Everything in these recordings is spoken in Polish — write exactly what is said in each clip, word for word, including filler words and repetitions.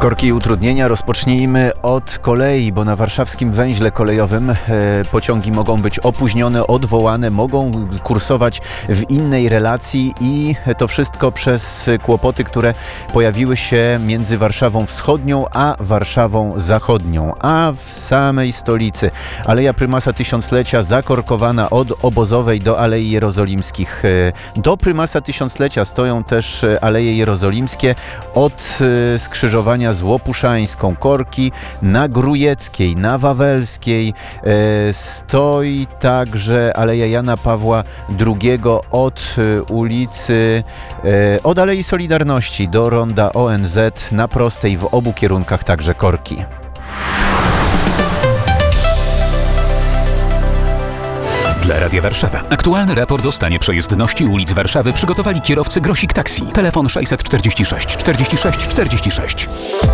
Korki i utrudnienia rozpocznijmy od kolei, bo na warszawskim węźle kolejowym e, pociągi mogą być opóźnione, odwołane, mogą kursować w innej relacji i to wszystko przez kłopoty, które pojawiły się między Warszawą Wschodnią a Warszawą Zachodnią. A w samej stolicy Aleja Prymasa Tysiąclecia zakorkowana od Obozowej do Alei Jerozolimskich. Do Prymasa Tysiąclecia stoją też Aleje Jerozolimskie od skrzyżowania z Łopuszańską. Korki na Grójeckiej, na Wawelskiej e, stoi także Aleja Jana Pawła drugiego od e, ulicy, e, od Alei Solidarności do ronda O N Z na prostej w obu kierunkach także korki. Dla Radia Warszawa. Aktualny raport o stanie przejezdności ulic Warszawy przygotowali kierowcy Grosik Taxi. Telefon sześćset czterdzieści sześć czterdzieści sześć czterdzieści sześć.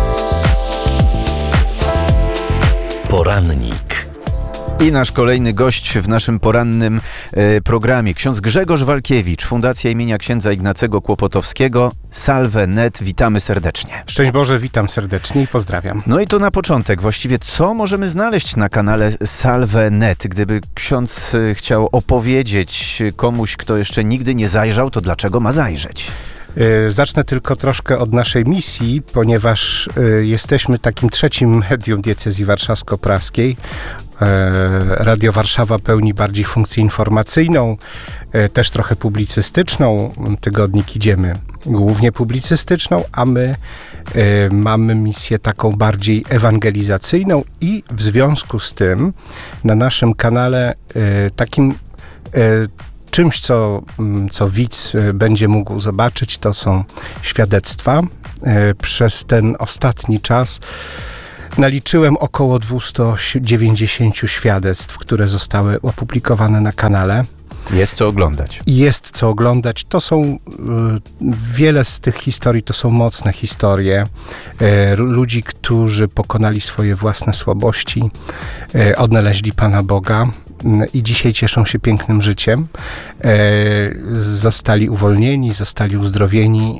Porannik. I nasz kolejny gość w naszym porannym e, programie. Ksiądz Grzegorz Walkiewicz, Fundacja imienia księdza Ignacego Kłopotowskiego, Salve kropka net. Witamy serdecznie. Szczęść Boże, witam serdecznie i pozdrawiam. No i to na początek, właściwie co możemy znaleźć na kanale Salve kropka net? Gdyby ksiądz chciał opowiedzieć komuś, kto jeszcze nigdy nie zajrzał, to dlaczego ma zajrzeć? Zacznę tylko troszkę od naszej misji, ponieważ jesteśmy takim trzecim medium diecezji warszawsko-praskiej. Radio Warszawa pełni bardziej funkcję informacyjną, też trochę publicystyczną. Tygodnik Idziemy głównie publicystyczną, a my mamy misję taką bardziej ewangelizacyjną i w związku z tym na naszym kanale takim czymś, co, co widz będzie mógł zobaczyć, to są świadectwa. Przez ten ostatni czas naliczyłem około dwieście dziewięćdziesiąt świadectw, które zostały opublikowane na kanale. Jest co oglądać. Jest co oglądać. To są, wiele z tych historii to są mocne historie ludzi, którzy pokonali swoje własne słabości, odnaleźli Pana Boga i dzisiaj cieszą się pięknym życiem. Zostali uwolnieni, zostali uzdrowieni,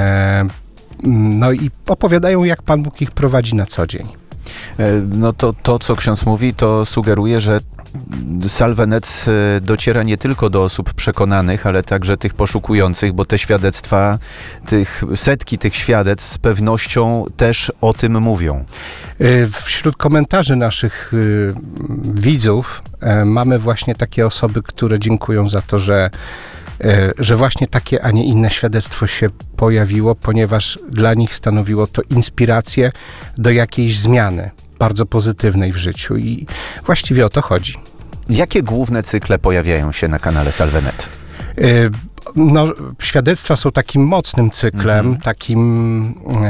no i opowiadają, jak Pan Bóg ich prowadzi na co dzień. No to, to co ksiądz mówi, to sugeruje, że Salve kropka net dociera nie tylko do osób przekonanych, ale także tych poszukujących, bo te świadectwa, tych, setki tych świadectw z pewnością też o tym mówią. Wśród komentarzy naszych widzów mamy właśnie takie osoby, które dziękują za to, że że właśnie takie, a nie inne świadectwo się pojawiło, ponieważ dla nich stanowiło to inspirację do jakiejś zmiany bardzo pozytywnej w życiu i właściwie o to chodzi. Jakie główne cykle pojawiają się na kanale Salve kropka net? No, świadectwa są takim mocnym cyklem, mhm. takim,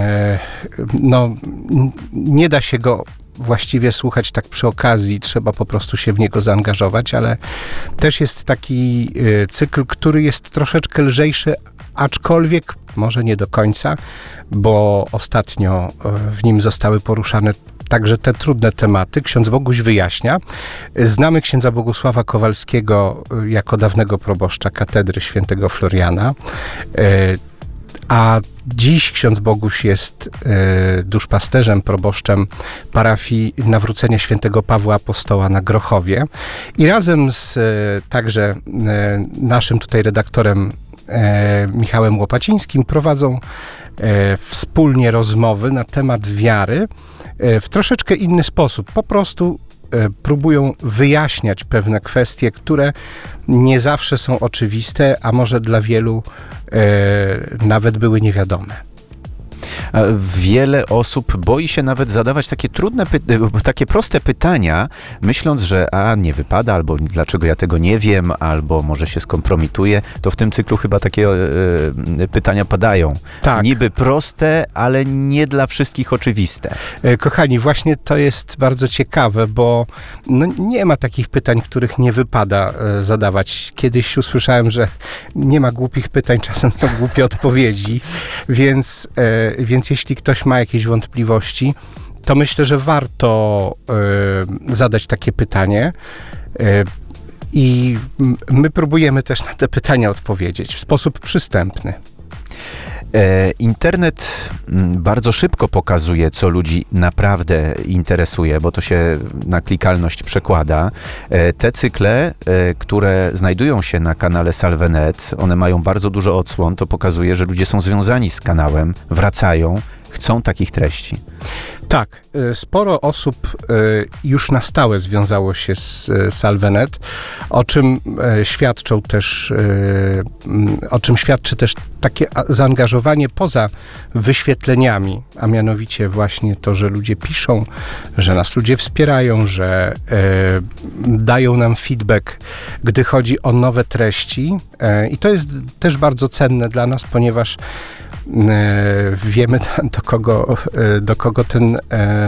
no, nie da się go właściwie słuchać tak przy okazji, trzeba po prostu się w niego zaangażować, ale też jest taki cykl, który jest troszeczkę lżejszy, aczkolwiek może nie do końca, bo ostatnio w nim zostały poruszane także te trudne tematy. Ksiądz Boguś wyjaśnia. Znamy księdza Bogusława Kowalskiego jako dawnego proboszcza katedry świętego Floriana, a dziś ksiądz Boguś jest e, duszpasterzem, proboszczem parafii Nawrócenia Świętego Pawła Apostoła na Grochowie i razem z e, także e, naszym tutaj redaktorem e, Michałem Łopacińskim prowadzą e, wspólnie rozmowy na temat wiary e, w troszeczkę inny sposób. Po prostu e, próbują wyjaśniać pewne kwestie, które nie zawsze są oczywiste, a może dla wielu e, nawet były niewiadome. Wiele osób boi się nawet zadawać takie trudne, takie proste pytania, myśląc, że a, nie wypada, albo dlaczego ja tego nie wiem, albo może się skompromituje. To w tym cyklu chyba takie e, pytania padają. Tak. Niby proste, ale nie dla wszystkich oczywiste. Kochani, właśnie to jest bardzo ciekawe, bo no, nie ma takich pytań, których nie wypada e, zadawać. Kiedyś usłyszałem, że nie ma głupich pytań, czasem to głupie odpowiedzi, więc, e, więc jeśli ktoś ma jakieś wątpliwości, to myślę, że warto y, zadać takie pytanie y, i my próbujemy też na te pytania odpowiedzieć w sposób przystępny. E, internet m, bardzo szybko pokazuje, co ludzi naprawdę interesuje, bo to się na klikalność przekłada. E, te cykle, e, które znajdują się na kanale Salve kropka net, one mają bardzo dużo odsłon, to pokazuje, że ludzie są związani z kanałem, wracają, chcą takich treści. Tak, sporo osób już na stałe związało się z Salve kropka net, o czym świadczą też, o czym świadczy też takie zaangażowanie poza wyświetleniami, a mianowicie właśnie to, że ludzie piszą, że nas ludzie wspierają, że dają nam feedback, gdy chodzi o nowe treści, i to jest też bardzo cenne dla nas, ponieważ wiemy, do kogo, do kogo ten,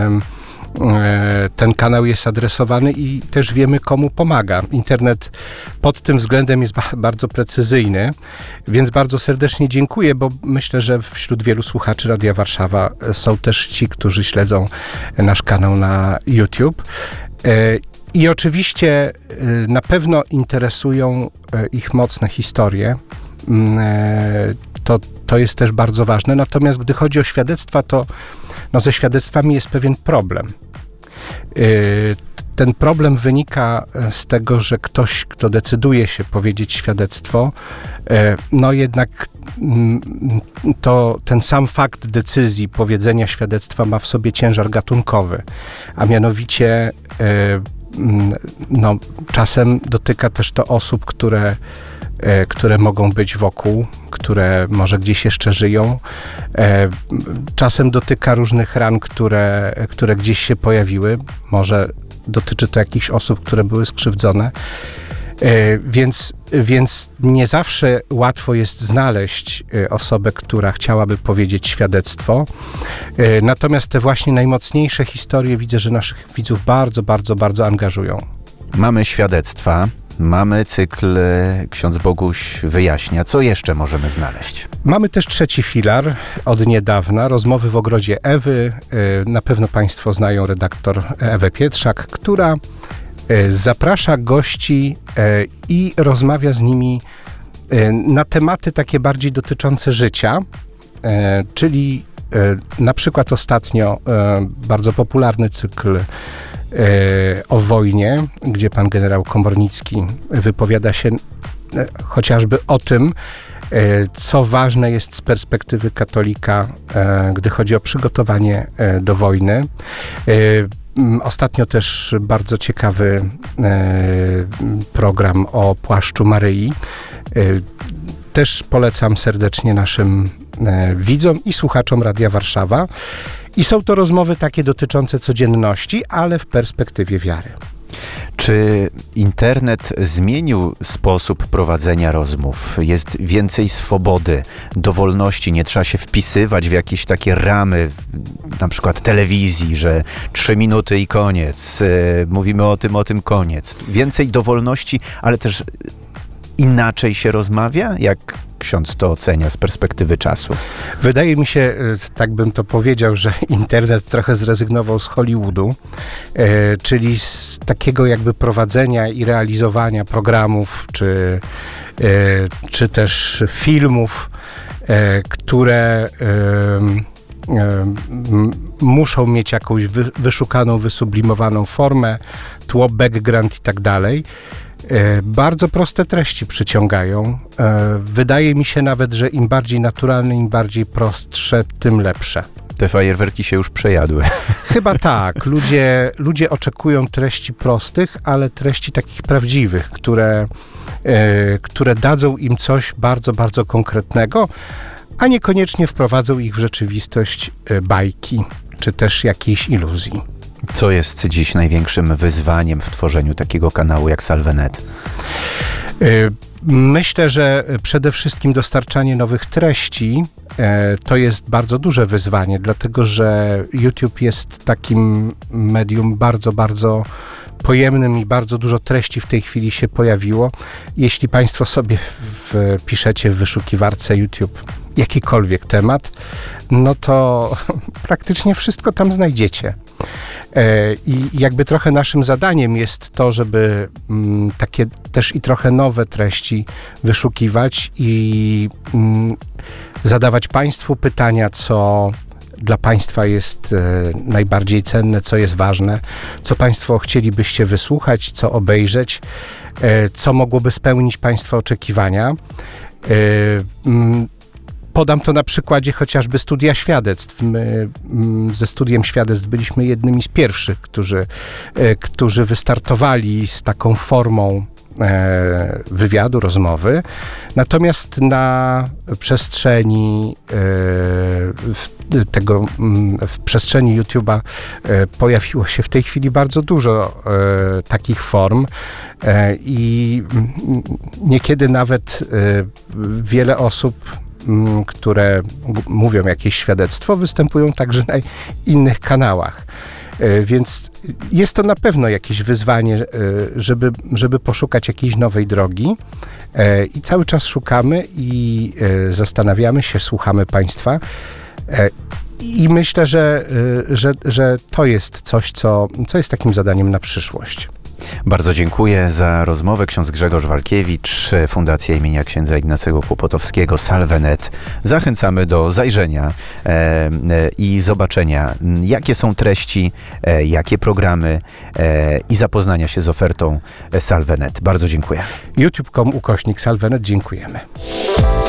ten kanał jest adresowany i też wiemy, komu pomaga. Internet pod tym względem jest bardzo precyzyjny, więc bardzo serdecznie dziękuję, bo myślę, że wśród wielu słuchaczy Radia Warszawa są też ci, którzy śledzą nasz kanał na YouTube. I oczywiście na pewno interesują ich mocne historie. To, to jest też bardzo ważne. Natomiast gdy chodzi o świadectwa, to no, ze świadectwami jest pewien problem. Yy, ten problem wynika z tego, że ktoś, kto decyduje się powiedzieć świadectwo, yy, no jednak yy, to ten sam fakt decyzji powiedzenia świadectwa ma w sobie ciężar gatunkowy, a mianowicie yy, no, czasem dotyka też to osób, które które mogą być wokół, które może gdzieś jeszcze żyją. Czasem dotyka różnych ran, które, które gdzieś się pojawiły. Może dotyczy to jakichś osób, które były skrzywdzone. Więc, więc nie zawsze łatwo jest znaleźć osobę, która chciałaby powiedzieć świadectwo. Natomiast te właśnie najmocniejsze historie widzę, że naszych widzów bardzo, bardzo, bardzo angażują. Mamy świadectwa. Mamy cykl Ksiądz Boguś wyjaśnia. Co jeszcze możemy znaleźć? Mamy też trzeci filar od niedawna, rozmowy w ogrodzie Ewy. Na pewno Państwo znają redaktor Ewę Pietrzak, która zaprasza gości i rozmawia z nimi na tematy takie bardziej dotyczące życia, czyli na przykład ostatnio bardzo popularny cykl o wojnie, gdzie pan generał Komornicki wypowiada się chociażby o tym, co ważne jest z perspektywy katolika, gdy chodzi o przygotowanie do wojny. Ostatnio też bardzo ciekawy program o płaszczu Maryi. Też polecam serdecznie naszym widzom i słuchaczom Radia Warszawa. I są to rozmowy takie dotyczące codzienności, ale w perspektywie wiary. Czy internet zmienił sposób prowadzenia rozmów? Jest więcej swobody, dowolności, nie trzeba się wpisywać w jakieś takie ramy, na przykład telewizji, że trzy minuty i koniec, mówimy o tym, o tym, koniec. Więcej dowolności, ale też inaczej się rozmawia? Jak ksiądz to ocenia z perspektywy czasu? Wydaje mi się, tak bym to powiedział, że internet trochę zrezygnował z Hollywoodu, e, czyli z takiego jakby prowadzenia i realizowania programów, czy, e, czy też filmów, e, które e, e, muszą mieć jakąś wy, wyszukaną, wysublimowaną formę, tło, background i tak dalej. Bardzo proste treści przyciągają. Wydaje mi się nawet, że im bardziej naturalne, im bardziej prostsze, tym lepsze. Te fajerwerki się już przejadły. Chyba tak. Ludzie, ludzie oczekują treści prostych, ale treści takich prawdziwych, które, które dadzą im coś bardzo, bardzo konkretnego, a niekoniecznie wprowadzą ich w rzeczywistość bajki, czy też jakiejś iluzji. Co jest dziś największym wyzwaniem w tworzeniu takiego kanału jak Salve kropka net? Myślę, że przede wszystkim dostarczanie nowych treści to jest bardzo duże wyzwanie, dlatego że YouTube jest takim medium bardzo, bardzo pojemnym i bardzo dużo treści w tej chwili się pojawiło. Jeśli Państwo sobie wpiszecie w wyszukiwarce YouTube jakikolwiek temat, no to praktycznie wszystko tam znajdziecie. I jakby trochę naszym zadaniem jest to, żeby mm, takie też i trochę nowe treści wyszukiwać i mm, zadawać Państwu pytania, co dla Państwa jest e, najbardziej cenne, co jest ważne, co Państwo chcielibyście wysłuchać, co obejrzeć, e, co mogłoby spełnić Państwa oczekiwania. E, mm, Podam to na przykładzie chociażby studia świadectw. My mm, ze studiem świadectw byliśmy jednymi z pierwszych, którzy, e, którzy wystartowali z taką formą e, wywiadu, rozmowy. Natomiast na przestrzeni e, w, tego, mm, w przestrzeni YouTube'a e, pojawiło się w tej chwili bardzo dużo e, takich form. E, I mm, niekiedy nawet e, wiele osób, które mówią jakieś świadectwo, występują także na innych kanałach. Więc jest to na pewno jakieś wyzwanie, żeby, żeby poszukać jakiejś nowej drogi i cały czas szukamy i zastanawiamy się, słuchamy Państwa i myślę, że, że, że to jest coś, co, co jest takim zadaniem na przyszłość. Bardzo dziękuję za rozmowę. Ksiądz Grzegorz Walkiewicz, Fundacja imienia księdza Ignacego Kłopotowskiego, Salvenet. Zachęcamy do zajrzenia e, e, i zobaczenia, jakie są treści, e, jakie programy e, i zapoznania się z ofertą Salvenet. Bardzo dziękuję. youtube kropka com ukośnik Salvenet. Dziękujemy.